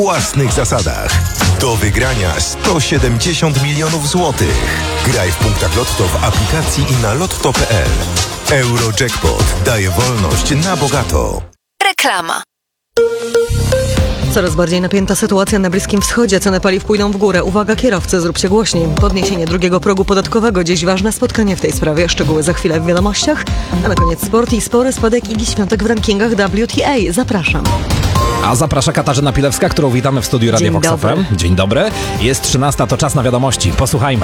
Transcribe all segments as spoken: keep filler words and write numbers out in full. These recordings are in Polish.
własnych zasadach. Do wygrania sto siedemdziesiąt milionów złotych. Graj w punktach Lotto w aplikacji i na lotto kropka p l. Eurojackpot daje wolność na bogato. Reklama. Coraz bardziej napięta sytuacja na Bliskim Wschodzie. Ceny paliw pójdą w górę. Uwaga kierowcy, zrób się głośniej. Podniesienie drugiego progu podatkowego. Dziś ważne spotkanie w tej sprawie. Szczegóły za chwilę w wiadomościach. A na koniec sport i spory spadek Igi Świątek w rankingach W T A. Zapraszam. A zaprasza Katarzyna Pilewska, którą witamy w studiu Radia Vox F M. Dzień dobry. Jest trzynasta, to czas na wiadomości. Posłuchajmy.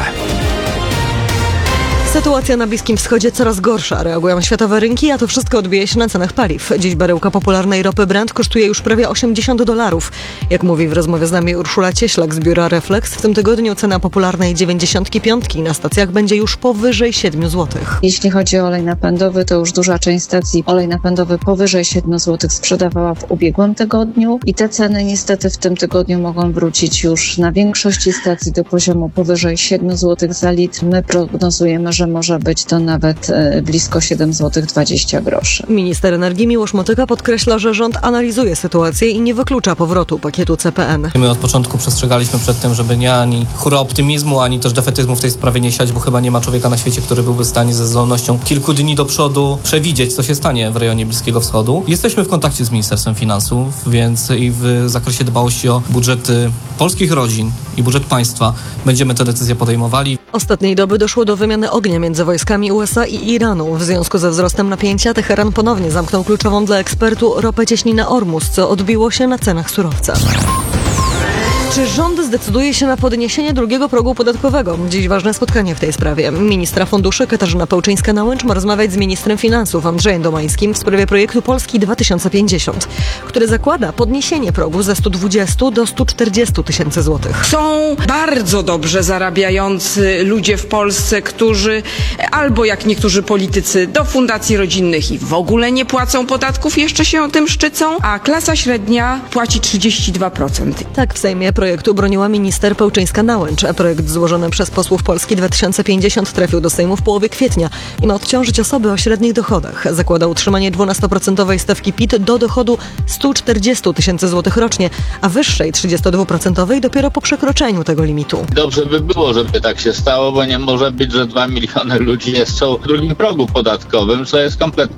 Sytuacja na Bliskim Wschodzie coraz gorsza. Reagują światowe rynki, a to wszystko odbije się na cenach paliw. Dziś baryłka popularnej ropy Brent kosztuje już prawie osiemdziesiąt dolarów. Jak mówi w rozmowie z nami Urszula Cieślak z biura Reflex, w tym tygodniu cena popularnej dziewięćdziesiątki piątki na stacjach będzie już powyżej siedmiu złotych. Jeśli chodzi o olej napędowy, to już duża część stacji olej napędowy powyżej siedmiu złotych sprzedawała w ubiegłym tygodniu i te ceny niestety w tym tygodniu mogą wrócić już na większości stacji do poziomu powyżej siedmiu złotych za litr. My prognozujemy, że może być to nawet blisko siedem złotych dwadzieścia groszy. Minister energii Miłosz Motyka podkreśla, że rząd analizuje sytuację i nie wyklucza powrotu pakietu C P N. My od początku przestrzegaliśmy przed tym, żeby nie ani hura optymizmu, ani też defetyzmu w tej sprawie nie siać, bo chyba nie ma człowieka na świecie, który byłby w stanie ze zdolnością kilku dni do przodu przewidzieć, co się stanie w rejonie Bliskiego Wschodu. Jesteśmy w kontakcie z Ministerstwem Finansów, więc i w zakresie dbałości o budżety polskich rodzin i budżet państwa będziemy te decyzje podejmowali. Ostatniej doby doszło do wymiany ognia między wojskami U S A i Iranu. W związku ze wzrostem napięcia Teheran ponownie zamknął kluczową dla ekspertu ropę cieśninę Ormus, co odbiło się na cenach surowca. Czy rząd zdecyduje się na podniesienie drugiego progu podatkowego? Dziś ważne spotkanie w tej sprawie. Ministra funduszy Katarzyna Pełczyńska-Nałęcz ma rozmawiać z ministrem finansów Andrzejem Domańskim w sprawie projektu Polski dwa tysiące pięćdziesiąt, który zakłada podniesienie progu ze stu dwudziestu do stu czterdziestu tysięcy złotych. Są bardzo dobrze zarabiający ludzie w Polsce, którzy albo jak niektórzy politycy do fundacji rodzinnych i w ogóle nie płacą podatków, jeszcze się o tym szczycą, a klasa średnia płaci trzydzieści dwa procent. Tak w Sejmie projektu broniła minister Pełczyńska-Nałęcz. Projekt złożony przez posłów Polski dwa tysiące pięćdziesiąt trafił do Sejmu w połowie kwietnia i ma odciążyć osoby o średnich dochodach. Zakłada utrzymanie dwunastoprocentowej stawki P I T do dochodu stu czterdziestu tysięcy złotych rocznie, a wyższej trzydziestodwuprocentowej dopiero po przekroczeniu tego limitu. Dobrze by było, żeby tak się stało, bo nie może być, że dwa miliony ludzi jest w drugim progu podatkowym, co jest kompletnie